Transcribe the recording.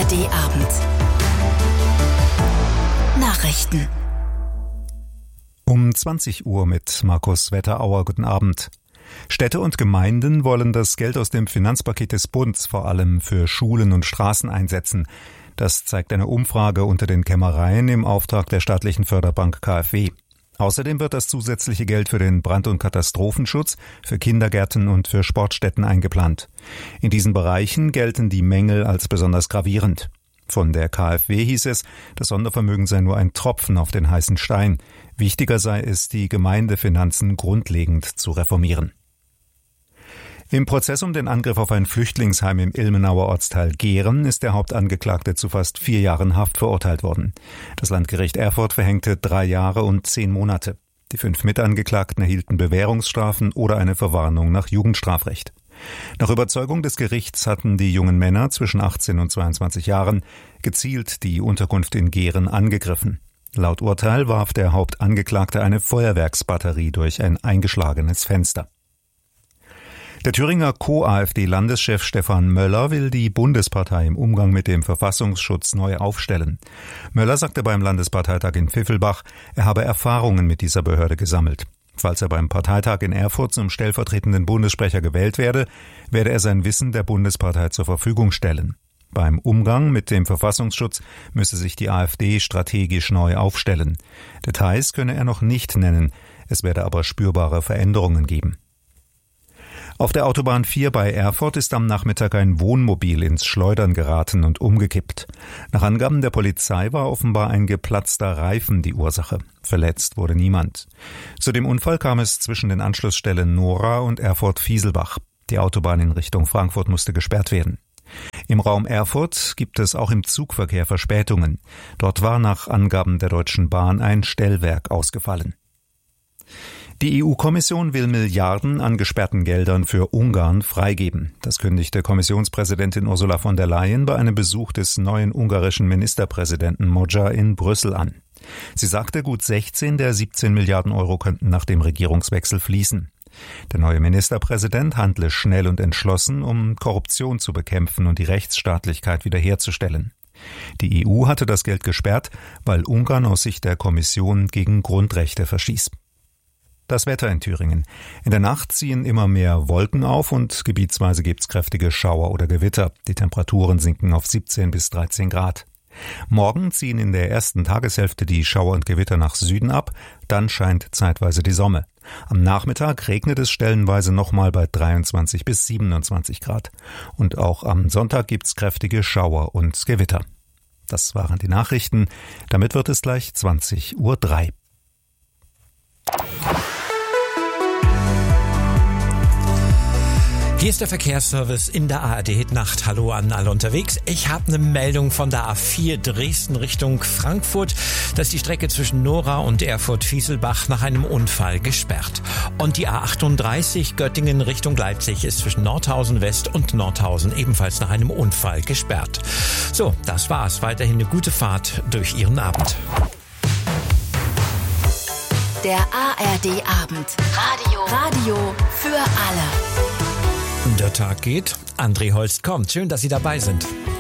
ARD-Abend. Nachrichten. Um 20 Uhr mit Markus Wetterauer. Guten Abend. Städte und Gemeinden wollen das Geld aus dem Finanzpaket des Bundes vor allem für Schulen und Straßen einsetzen. Das zeigt eine Umfrage unter den Kämmereien im Auftrag der staatlichen Förderbank KfW. Außerdem wird das zusätzliche Geld für den Brand- und Katastrophenschutz, für Kindergärten und für Sportstätten eingeplant. In diesen Bereichen gelten die Mängel als besonders gravierend. Von der KfW hieß es, das Sondervermögen sei nur ein Tropfen auf den heißen Stein. Wichtiger sei es, die Gemeindefinanzen grundlegend zu reformieren. Im Prozess um den Angriff auf ein Flüchtlingsheim im Ilmenauer Ortsteil Gehren ist der Hauptangeklagte zu fast 4 Jahren Haft verurteilt worden. Das Landgericht Erfurt verhängte 3 Jahre und 10 Monate. Die 5 Mitangeklagten erhielten Bewährungsstrafen oder eine Verwarnung nach Jugendstrafrecht. Nach Überzeugung des Gerichts hatten die jungen Männer zwischen 18 und 22 Jahren gezielt die Unterkunft in Gehren angegriffen. Laut Urteil warf der Hauptangeklagte eine Feuerwerksbatterie durch ein eingeschlagenes Fenster. Der Thüringer Co-AfD-Landeschef Stefan Möller will die Bundespartei im Umgang mit dem Verfassungsschutz neu aufstellen. Möller sagte beim Landesparteitag in Pfiffelbach, er habe Erfahrungen mit dieser Behörde gesammelt. Falls er beim Parteitag in Erfurt zum stellvertretenden Bundessprecher gewählt werde er sein Wissen der Bundespartei zur Verfügung stellen. Beim Umgang mit dem Verfassungsschutz müsse sich die AfD strategisch neu aufstellen. Details könne er noch nicht nennen, es werde aber spürbare Veränderungen geben. Auf der Autobahn 4 bei Erfurt ist am Nachmittag ein Wohnmobil ins Schleudern geraten und umgekippt. Nach Angaben der Polizei war offenbar ein geplatzter Reifen die Ursache. Verletzt wurde niemand. Zu dem Unfall kam es zwischen den Anschlussstellen Nora und Erfurt-Fieselbach. Die Autobahn in Richtung Frankfurt musste gesperrt werden. Im Raum Erfurt gibt es auch im Zugverkehr Verspätungen. Dort war nach Angaben der Deutschen Bahn ein Stellwerk ausgefallen. Die EU-Kommission will Milliarden an gesperrten Geldern für Ungarn freigeben. Das kündigte Kommissionspräsidentin Ursula von der Leyen bei einem Besuch des neuen ungarischen Ministerpräsidenten Magyar in Brüssel an. Sie sagte, gut 16 der 17 Milliarden Euro könnten nach dem Regierungswechsel fließen. Der neue Ministerpräsident handle schnell und entschlossen, um Korruption zu bekämpfen und die Rechtsstaatlichkeit wiederherzustellen. Die EU hatte das Geld gesperrt, weil Ungarn aus Sicht der Kommission gegen Grundrechte verstieß. Das Wetter in Thüringen. In der Nacht ziehen immer mehr Wolken auf und gebietsweise gibt's kräftige Schauer oder Gewitter. Die Temperaturen sinken auf 17 bis 13 Grad. Morgen ziehen in der ersten Tageshälfte die Schauer und Gewitter nach Süden ab, dann scheint zeitweise die Sonne. Am Nachmittag regnet es stellenweise nochmal bei 23 bis 27 Grad. Und auch am Sonntag gibt's kräftige Schauer und Gewitter. Das waren die Nachrichten. Damit wird es gleich 20:03 Uhr. Hier ist der Verkehrsservice in der ARD-Nacht. Hallo an alle unterwegs. Ich habe eine Meldung von der A4 Dresden Richtung Frankfurt. Da ist die Strecke zwischen Nora und Erfurt-Fieselbach nach einem Unfall gesperrt. Und die A38 Göttingen Richtung Leipzig ist zwischen Nordhausen West und Nordhausen ebenfalls nach einem Unfall gesperrt. So, das war's. Weiterhin eine gute Fahrt durch Ihren Abend. Der ARD-Abend. Radio für alle. Der Tag geht. André Holst kommt. Schön, dass Sie dabei sind.